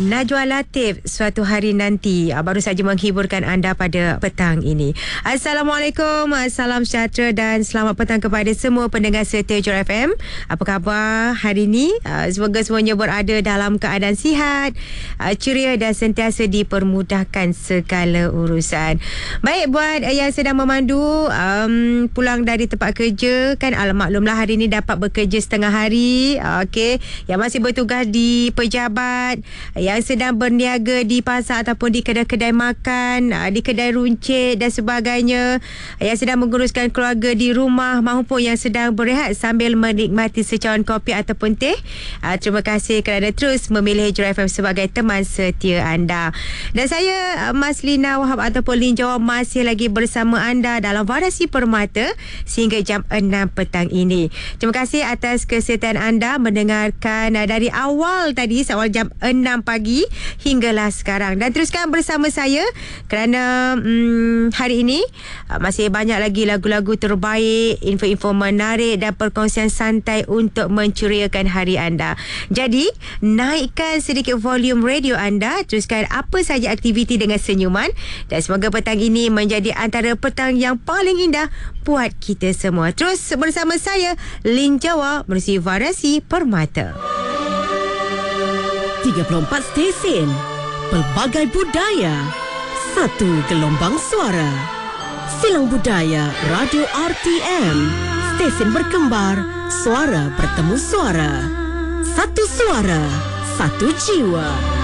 Najwa Latif suatu hari nanti baru saja menghiburkan anda pada petang ini. Assalamualaikum, salam sejahtera dan selamat petang kepada semua pendengar setia Jor FM. Apa khabar hari ini? Semoga semuanya berada dalam keadaan sihat, ceria dan sentiasa dipermudahkan segala urusan. Baik, buat yang sedang memandu pulang dari tempat kerja kan, maklumlah hari ini dapat bekerja setengah hari. Okey, yang masih bertugas di pejabat, yang sedang berniaga di pasar ataupun di kedai-kedai makan, di kedai runcit dan sebagainya, yang sedang menguruskan keluarga di rumah maupun yang sedang berehat sambil menikmati secawan kopi ataupun teh. Terima kasih kerana terus memilih Jor FM sebagai teman setia anda. Dan saya, Mas Lina Wahab ataupun Lin Jawa, masih lagi bersama anda dalam Varasi Permata sehingga jam 6 petang ini. Terima kasih atas kesetiaan anda mendengarkan dari awal tadi, awal jam 6 pagi hinggalah sekarang, dan teruskan bersama saya kerana hari ini masih banyak lagi lagu-lagu terbaik, info-info menarik dan perkongsian santai untuk menceriakan hari anda. Jadi naikkan sedikit volume radio anda, teruskan apa saja aktiviti dengan senyuman, dan semoga petang ini menjadi antara petang yang paling indah buat kita semua. Terus bersama saya, Lin Jawa, menerusi Varasi Permata. 34 stesen, pelbagai budaya, satu gelombang suara. Silang Budaya Radio RTM, stesen berkembar, suara bertemu suara. Satu suara, satu jiwa.